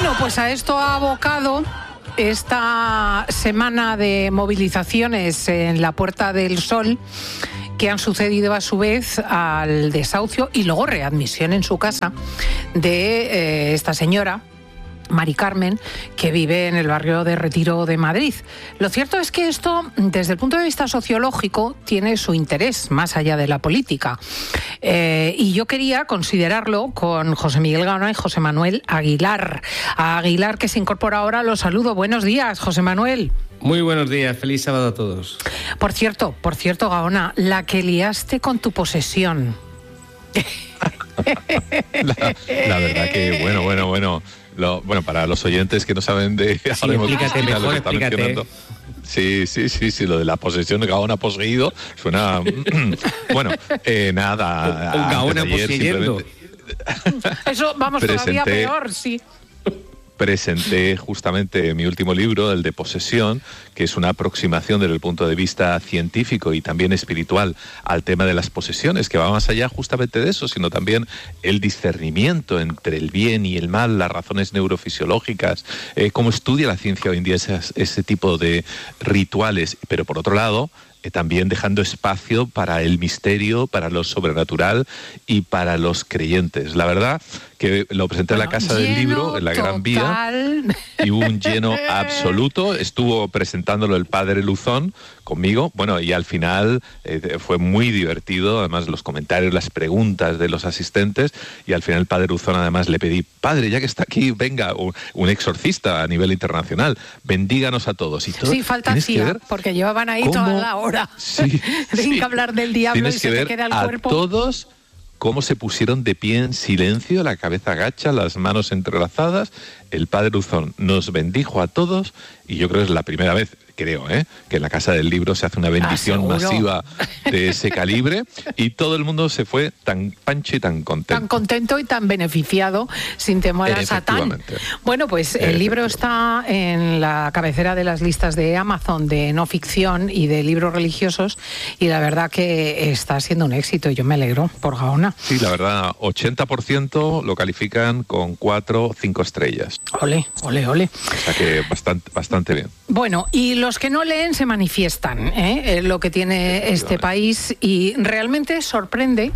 Bueno, pues a esto ha abocado esta semana de movilizaciones en la Puerta del Sol, que han sucedido a su vez al desahucio y luego readmisión en su casa de esta señora, Mari Carmen, que vive en el barrio de Retiro de Madrid. Lo cierto es que esto, desde el punto de vista sociológico, tiene su interés más allá de la política. Y yo quería considerarlo con José Miguel Gaona y José Manuel Aguilar. A Aguilar, que se incorpora ahora, lo saludo. Buenos días, José Manuel. Muy buenos días, feliz sábado a todos. Por cierto, Gaona, la que liaste con tu posesión. La verdad que, bueno. Bueno, para los oyentes que no saben de... Sí, explícate mejor, explícate. Sí, lo de la posesión, Gaona poseído, suena... Bueno, nada... Un Gaona poseyendo. Eso, vamos, todavía peor, sí. Presenté justamente mi último libro, el de Posesión, que es una aproximación desde el punto de vista científico y también espiritual al tema de las posesiones, que va más allá justamente de eso, sino también el discernimiento entre el bien y el mal, las razones neurofisiológicas, cómo estudia la ciencia hoy en día ese tipo de rituales, pero por otro lado, también dejando espacio para el misterio, para lo sobrenatural y para los creyentes. La verdad que lo presenté en la Casa del Libro, en la Gran Vía, y hubo un lleno absoluto. Estuvo presentándolo el padre Luzón conmigo, bueno, y al final fue muy divertido, además los comentarios, las preguntas de los asistentes, y al final el padre Luzón además le pedí: padre, ya que está aquí, venga, un exorcista a nivel internacional, bendíganos a todos. Y todo, sí, falta hacía, porque llevaban ahí toda la hora. Sí, Tienen que hablar del diablo y se te queda el cuerpo. A todos cómo se pusieron de pie en silencio, la cabeza agacha, las manos entrelazadas. El padre Luzón nos bendijo a todos, y yo creo que es la primera vez, que en la Casa del Libro se hace una bendición masiva de ese calibre, y todo el mundo se fue tan pancho y tan contento. Tan contento y tan beneficiado, sin temor a Satán. Bueno, pues el libro está en la cabecera de las listas de Amazon de no ficción y de libros religiosos, y la verdad que está siendo un éxito, y yo me alegro por Gaona. Sí, la verdad, 80% lo califican con 4 o 5 estrellas. Ole. O sea que bastante bien. Bueno, y los que no leen se manifiestan, lo que tiene este país, y realmente sorprende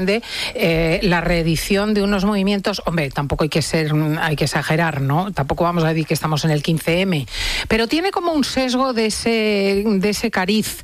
la reedición de unos movimientos. Hombre, tampoco hay que exagerar, ¿no? Tampoco vamos a decir que estamos en el 15M, pero tiene como un sesgo de ese cariz.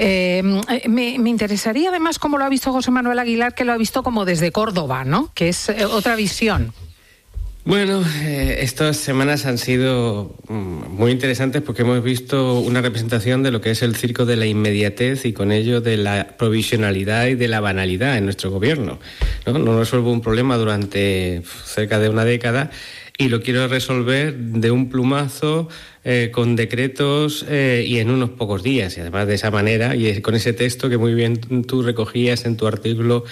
Me interesaría además cómo lo ha visto José Manuel Aguilar, que lo ha visto como desde Córdoba, ¿no? Que es otra visión. Bueno, estas semanas han sido muy interesantes porque hemos visto una representación de lo que es el circo de la inmediatez y con ello de la provisionalidad y de la banalidad en nuestro gobierno. No resuelvo un problema durante cerca de una década y lo quiero resolver de un plumazo, con decretos y en unos pocos días. Y además de esa manera y con ese texto que muy bien tú recogías en tu artículo.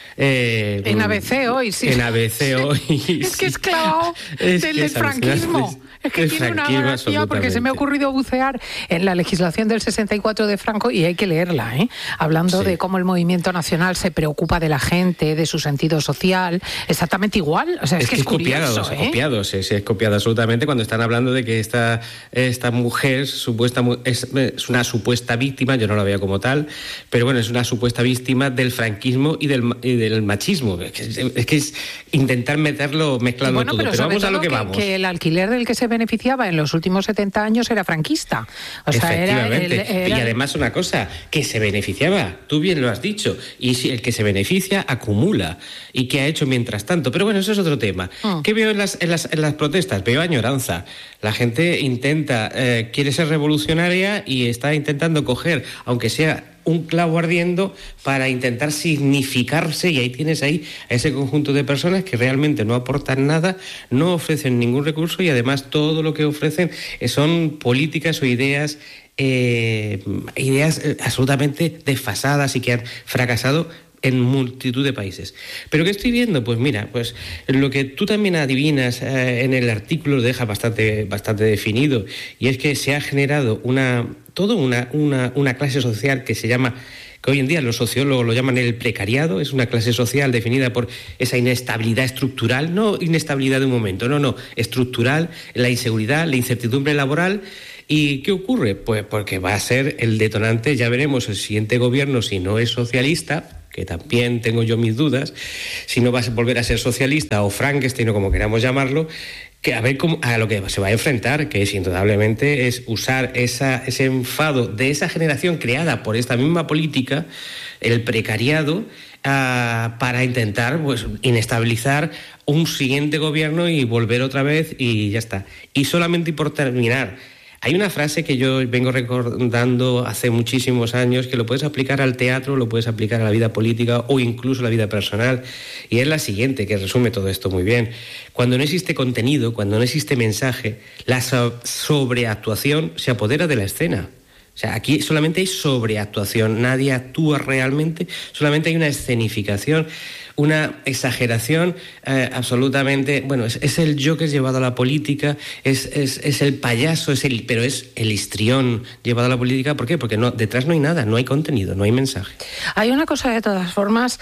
En ABC hoy, sí. En ABC hoy. Es que es clavado del franquismo. Es que tiene una gracia, porque se me ha ocurrido bucear en la legislación del 64 de Franco y hay que leerla, hablando de cómo el movimiento nacional se preocupa de la gente, de su sentido social, exactamente igual. O sea, es que es curioso, es copiado absolutamente cuando están hablando de que esta mujer es una supuesta víctima, yo no la veo como tal, pero bueno, es una supuesta víctima del franquismo y del machismo. Es que es intentar mezclarlo todo, pero vamos a lo que vamos. Que el alquiler del que se beneficiaba en los últimos 70 años era franquista. O sea, efectivamente. Y además una cosa, que se beneficiaba, tú bien lo has dicho, y si el que se beneficia acumula. ¿Y qué ha hecho mientras tanto? Pero bueno, eso es otro tema. ¿Qué veo en las protestas? Veo añoranza. La gente quiere ser revolucionaria y está intentando coger, aunque sea un clavo ardiendo, para intentar significarse, y ahí tienes a ese conjunto de personas que realmente no aportan nada, no ofrecen ningún recurso, y además todo lo que ofrecen son políticas o ideas absolutamente desfasadas y que han fracasado en multitud de países. ¿Pero qué estoy viendo? Pues mira, pues lo que tú también adivinas en el artículo lo deja bastante definido, y es que se ha generado una clase social que se llama que hoy en día los sociólogos lo llaman el precariado, es una clase social definida por esa inestabilidad estructural, no inestabilidad de un momento, no, estructural, la inseguridad, la incertidumbre laboral. ¿Y qué ocurre? Pues porque va a ser el detonante, ya veremos el siguiente gobierno, si no es socialista, que también tengo yo mis dudas, si no va a volver a ser socialista o Frankenstein o como queramos llamarlo, que a ver a lo que se va a enfrentar, que es indudablemente es usar ese enfado de esa generación creada por esta misma política, el precariado, para intentar pues inestabilizar un siguiente gobierno y volver otra vez y ya está. Y solamente por terminar, hay una frase que yo vengo recordando hace muchísimos años, que lo puedes aplicar al teatro, lo puedes aplicar a la vida política o incluso a la vida personal, y es la siguiente, que resume todo esto muy bien. Cuando no existe contenido, cuando no existe mensaje, la sobreactuación se apodera de la escena. O sea, aquí solamente hay sobreactuación, nadie actúa realmente, solamente hay una escenificación, una exageración absolutamente... Bueno, es el Joker llevado a la política, es el payaso, pero es el histrión llevado a la política. ¿Por qué? Porque detrás no hay nada, no hay contenido, no hay mensaje. Hay una cosa de todas formas,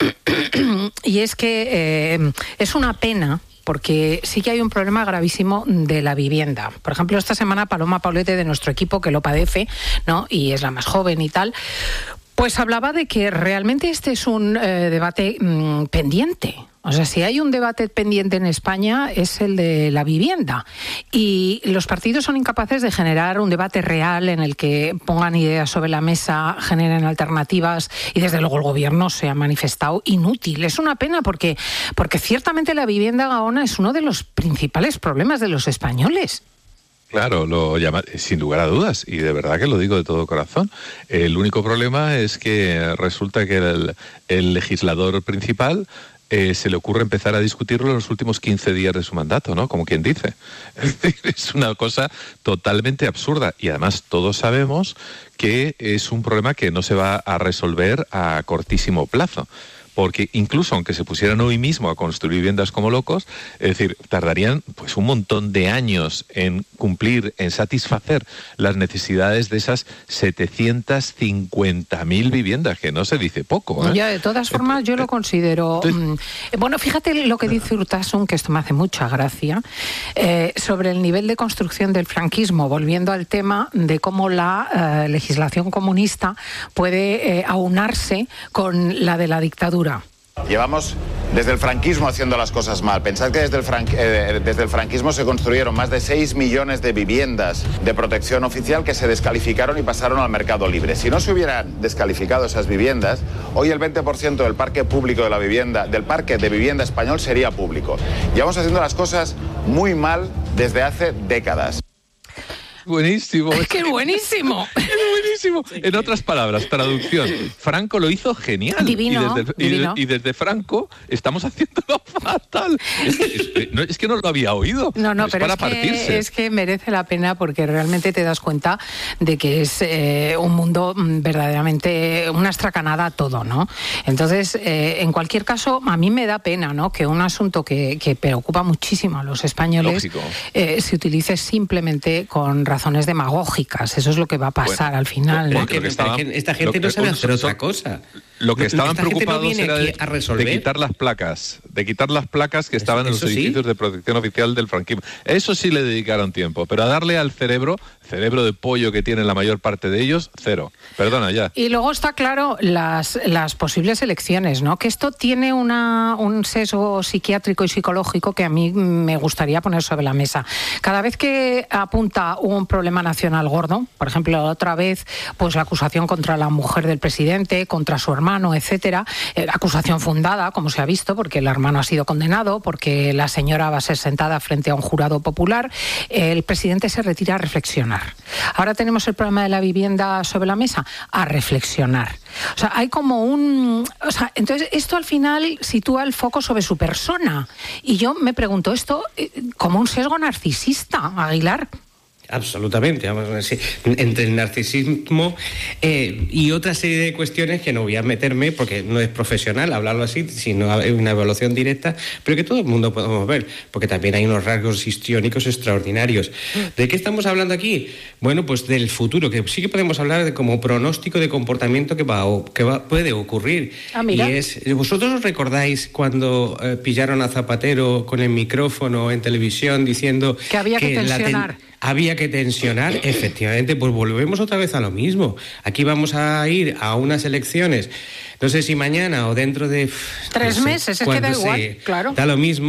y es que es una pena, porque sí que hay un problema gravísimo de la vivienda. Por ejemplo, esta semana Paloma Paulete, de nuestro equipo, que lo padece, ¿no?, y es la más joven y tal, pues hablaba de que realmente este es un debate pendiente. O sea, si hay un debate pendiente en España es el de la vivienda, y los partidos son incapaces de generar un debate real en el que pongan ideas sobre la mesa, generen alternativas, y desde luego el gobierno se ha manifestado inútil. Es una pena porque ciertamente la vivienda, Gaona, es uno de los principales problemas de los españoles. Claro, lo llama sin lugar a dudas, y de verdad que lo digo de todo corazón. El único problema es que resulta que el legislador principal se le ocurre empezar a discutirlo en los últimos 15 días de su mandato, ¿no? Como quien dice. Es una cosa totalmente absurda, y además todos sabemos que es un problema que no se va a resolver a cortísimo plazo. Porque incluso aunque se pusieran hoy mismo a construir viviendas como locos, es decir, tardarían pues un montón de años en cumplir, en satisfacer las necesidades de esas 750.000 viviendas, que no se dice poco, ¿eh? Ya, de todas formas, yo lo considero... bueno, fíjate lo que dice Urtasun, que esto me hace mucha gracia, sobre el nivel de construcción del franquismo, volviendo al tema de cómo la legislación comunista puede aunarse con la de la dictadura. Llevamos desde el franquismo haciendo las cosas mal. Pensad que desde el franquismo se construyeron más de 6 millones de viviendas de protección oficial que se descalificaron y pasaron al mercado libre. Si no se hubieran descalificado esas viviendas, hoy el 20% del parque público de la vivienda, del parque de vivienda español, sería público. Llevamos haciendo las cosas muy mal desde hace décadas. Buenísimo. ¡Qué buenísimo! ¡Qué buenísimo! Sí. En otras palabras, traducción, Franco lo hizo genial. Divino, divino. Y desde Franco estamos haciéndolo fatal. Es que no lo había oído. No, pero para partirse. Es que merece la pena, porque realmente te das cuenta de que es un mundo verdaderamente una estracanada todo, ¿no? Entonces, en cualquier caso, a mí me da pena, ¿no?, que un asunto que preocupa muchísimo a los españoles se utilice simplemente con razones demagógicas. Eso es lo que va a pasar al final, ¿no? Porque esta gente no sabe hacer otra cosa. Lo que estaban preocupados era de quitar las placas, que estaban en los edificios de protección oficial del franquismo. Eso sí le dedicaron tiempo, pero a darle al cerebro de pollo que tienen la mayor parte de ellos, cero. Perdona, ya. Y luego está claro las posibles elecciones, ¿no? Que esto tiene un sesgo psiquiátrico y psicológico que a mí me gustaría poner sobre la mesa. Cada vez que apunta un problema nacional gordo, por ejemplo, otra vez, pues la acusación contra la mujer del presidente, contra su hermano, etcétera, acusación fundada, como se ha visto, porque el hermano ha sido condenado, porque la señora va a ser sentada frente a un jurado popular, el presidente se retira a reflexionar. Ahora tenemos el problema de la vivienda sobre la mesa, a reflexionar. O sea, hay como entonces esto al final sitúa el foco sobre su persona. Y yo me pregunto, ¿esto como un sesgo narcisista, Aguilar? absolutamente. Vamos, sí, entre el narcisismo y otra serie de cuestiones que no voy a meterme porque no es profesional hablarlo así, sino una evaluación directa, pero que todo el mundo podemos ver, porque también hay unos rasgos histriónicos extraordinarios. ¿De qué estamos hablando aquí? Bueno, pues del futuro, que sí que podemos hablar de como pronóstico de comportamiento que puede ocurrir. Y es, ¿vosotros os recordáis cuando pillaron a Zapatero con el micrófono en televisión diciendo que había que tensionar? Había que tensionar, efectivamente, pues volvemos otra vez a lo mismo. Aquí vamos a ir a unas elecciones, no sé si mañana o dentro de... 3 meses, es que da igual, claro. Da lo mismo.